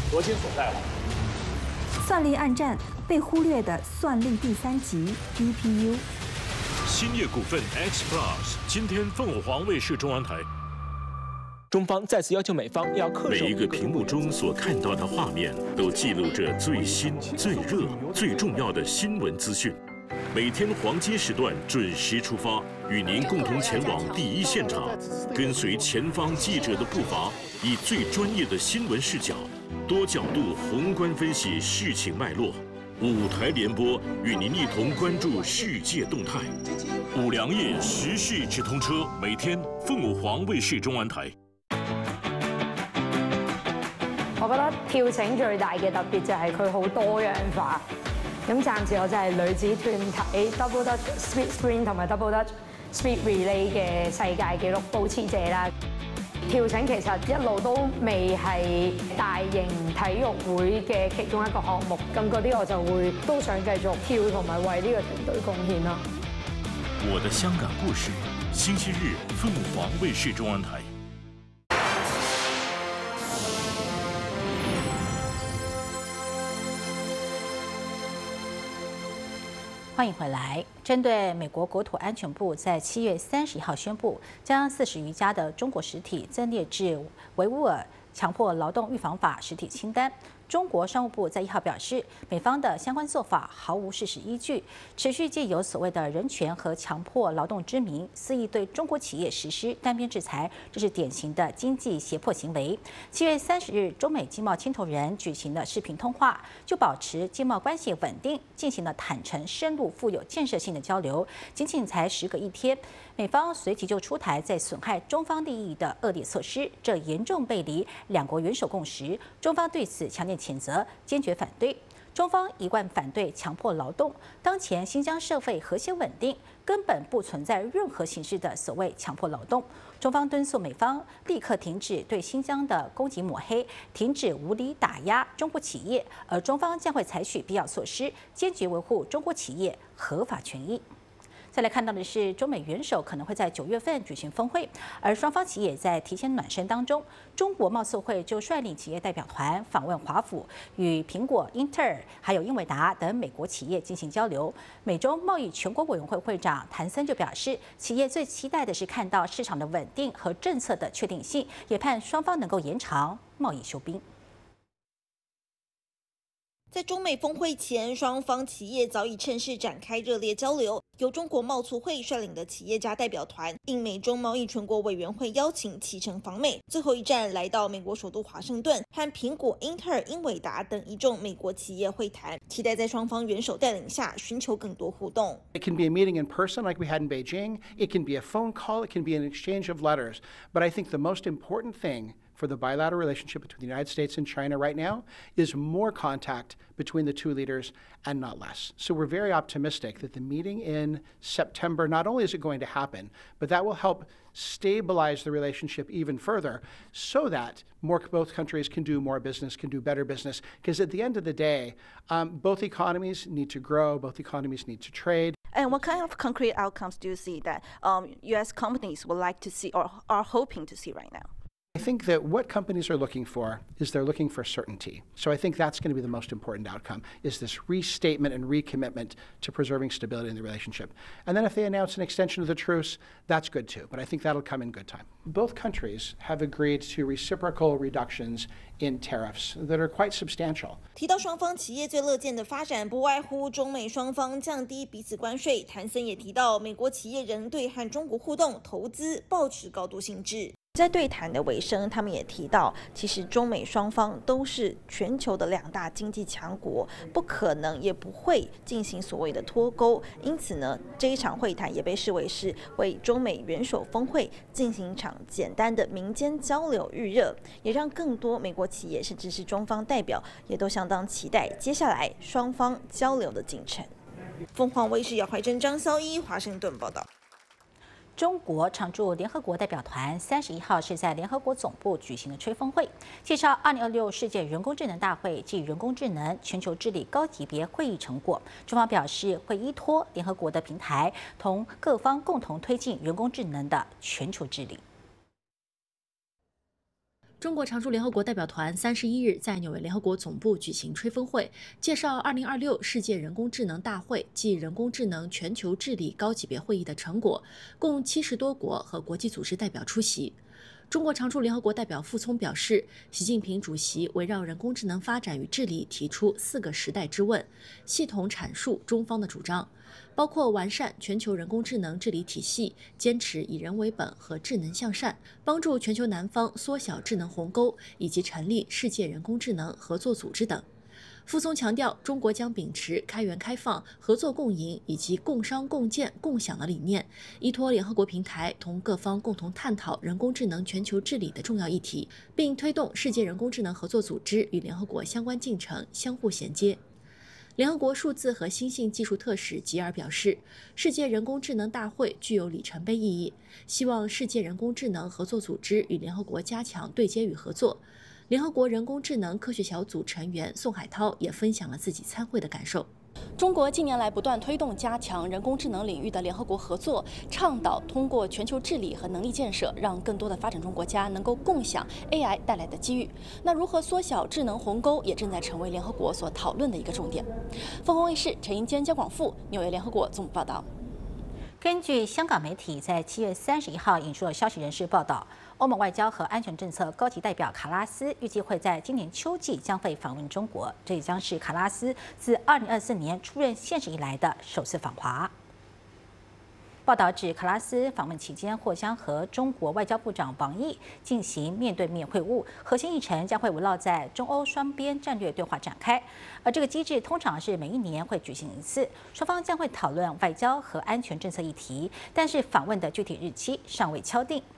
核心所在了。 算力暗战被忽略的算力第3集 GPU。 兴业股份 X Plus 今天凤凰卫视中央台。 中方再次要求美方要恪守每一个屏幕中所看到的画面，都记录着最新、最热、最重要的新闻资讯。每天黄金时段准时出发，与您共同前往第一现场，跟随前方记者的步伐，以最专业的新闻视角，多角度宏观分析事情脉络。5台联播，与您一同关注世界动态。5粮液时事直通车，每天凤凰卫視中央台。 我覺得跳繩最大嘅特別就係佢好多樣化。咁暫時我就係女子團體 Double Dutch Speed Sprint 同埋 Double Dutch Speed Relay 嘅世界紀錄保持者啦。跳繩其實一路都未係大型體育會嘅其中一個項目，咁嗰啲我就會都想繼續跳同埋為呢個團隊貢獻啦。 我的香港故事，星期日凤凰卫視中央台。 欢迎回来。针对美国国土安全部在7月31号宣布，将40余家的中国实体增列至维吾尔强迫劳动预防法实体清单。中国商务部在1号表示，美方的相关做法毫无事实依据，持续借由所谓的人权和强迫劳动之名，肆意对中国企业实施单边制裁，这是典型的经济胁迫行为。7月30日，中美经贸牵头人举行了视频通话，就保持经贸关系稳定，进行了坦诚、深入、富有建设性的交流。仅仅才时隔1天，美方随即就出台在损害中方利益的恶劣措施，这严重背离两国元首共识。中方对此强烈谴责，坚决反对。中方一贯反对强迫劳动。当前新疆社会和谐稳定，根本不存在任何形式的所谓强迫劳动。中方敦促美方立刻停止对新疆的攻击抹黑，停止无理打压中国企业，而中方将会采取必要措施，坚决维护中国企业合法权益。再来看到的是，中美元首可能会在9月份举行峰会，而双方企业在提前暖身当中。中国贸促会就率领企业代表团访问华府，与苹果、英特尔还有英伟达等美国企业进行交流。美中贸易全国委员会会长谭森就表示，企业最期待的是看到市场的稳定和政策的确定性，也盼双方能够延长贸易休兵。 在中美峰会前，双方企业早已趁势展开热烈交流。由中国贸促会率领的企业家代表团应美中贸易全国委员会邀请启程访美，最后一站来到美国首都华盛顿，和苹果、英特尔、英伟达等一众美国企业会谈，期待在双方元首带领下寻求更多互动。 It can be a meeting in person like we had in Beijing. It can be a phone call. It can be an exchange of letters. But I think the most important thing for the bilateral relationship between the United States and China right now is more contact between the two leaders and not less. So we're very optimistic that the meeting in September, not only is it going to happen, but that will help stabilize the relationship even further so that both countries can do more business, can do better business. Because at the end of the day, both economies need to grow, both economies need to trade. And what kind of concrete outcomes do you see that U.S. companies would like to see or are hoping to see right now? I think that what companies are looking for is they're looking for certainty. So I think that's going to be the most important outcome, is this restatement and recommitment to preserving stability in the relationship. And then if they announce an extension of the truce, that's good too. But I think that'll come in good time. Both countries have agreed to reciprocal reductions in tariffs that are quite substantial. 提到双方企业最乐见的发展，不外乎中美双方降低彼此关税。谭森也提到，美国企业仍对和中国互动、投资抱持高度兴致。在对谈的尾声，他们也提到，其实中美双方都是全球的2大经济强国，不可能也不会进行所谓的脱钩。因此呢，这一场会谈也被视为是为中美元首峰会进行一场简单的民间交流预热，也让更多美国企业甚至是中方代表也都相当期待接下来双方交流的进程。凤凰卫视姚怀珍、张潇一华盛顿报道。 中国常驻联合国代表团31号是在联合国总部举行的吹风会，介绍2026世界人工智能大会暨人工智能全球治理高级别会议成果。中方表示会依托联合国的平台，同各方共同推进人工智能的全球治理。 中国常驻联合国代表团31日在纽约联合国总部举行吹风会，介绍2026世界人工智能大会暨人工智能全球治理高级别会议的成果，共70多国和国际组织代表出席。中国常驻联合国代表傅聪表示，习近平主席围绕人工智能发展与治理提出4个时代之问，系统阐述中方的主张，包括完善全球人工智能治理体系，坚持以人为本和智能向善，帮助全球南方缩小智能鸿沟，以及成立世界人工智能合作组织等。傅聪强调，中国将秉持开源开放、合作共赢以及共商共建共享的理念，依托联合国平台，同各方共同探讨人工智能全球治理的重要议题，并推动世界人工智能合作组织与联合国相关进程相互衔接。联合国数字和新兴技术特使吉尔表示，世界人工智能大会具有里程碑意义，希望世界人工智能合作组织与联合国加强对接与合作。联合国人工智能科学小组成员宋海涛也分享了自己参会的感受。 中国近年来不断推动加强人工智能领域的联合国合作，倡导通过全球治理和能力建设，让更多的发展中国家能够共享 AI 带来的机遇。那如何缩小智能鸿沟，也正在成为联合国所讨论的一个重点。凤凰卫视陈英坚、姜广富，纽约联合国总部报道。 根据香港媒体在7月31号引述的消息人士报道，欧盟外交和安全政策高级代表卡拉斯预计会在今年秋季将会访问中国，这也将是卡拉斯自2024年出任现职以来的首次访华。报道指，卡拉斯访问期间或将和中国外交部长王毅进行面对面会晤，核心议程将会围绕在中欧双边战略对话展开。而这个机制通常是每1年会举行一次，双方将会讨论外交和安全政策议题，但是访问的具体日期尚未敲定。